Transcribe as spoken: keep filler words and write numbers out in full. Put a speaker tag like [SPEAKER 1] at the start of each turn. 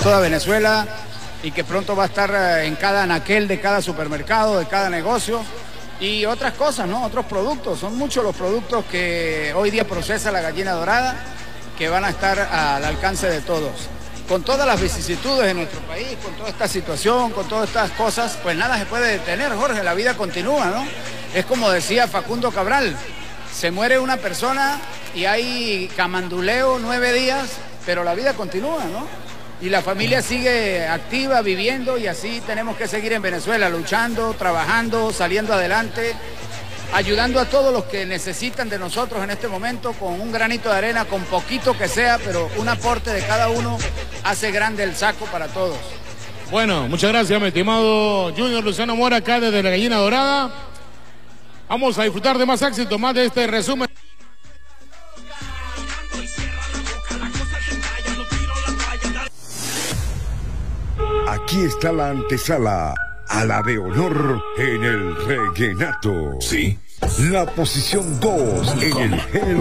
[SPEAKER 1] toda Venezuela y que pronto va a estar en cada anaquel de cada supermercado, de cada negocio. Y otras cosas, ¿no? Otros productos. Son muchos los productos que hoy día procesa la gallina dorada que van a estar al alcance de todos. Con todas las vicisitudes en nuestro país, con toda esta situación, con todas estas cosas, pues nada se puede detener, Jorge, la vida continúa, ¿no? Es como decía Facundo Cabral, se muere una persona y hay camanduleo nueve días, pero la vida continúa, ¿no? Y la familia sigue activa, viviendo, y así tenemos que seguir en Venezuela, luchando, trabajando, saliendo adelante, ayudando a todos los que necesitan de nosotros en este momento con un granito de arena, con poquito que sea, pero un aporte de cada uno hace grande el saco para todos.
[SPEAKER 2] Bueno, muchas gracias, mi estimado Junior Luciano Mora, acá desde la Gallina Dorada. Vamos a disfrutar de más éxito, más de este resumen.
[SPEAKER 3] Aquí está la antesala a la de honor en el Reguenato.
[SPEAKER 4] Sí.
[SPEAKER 3] La posición dos en el género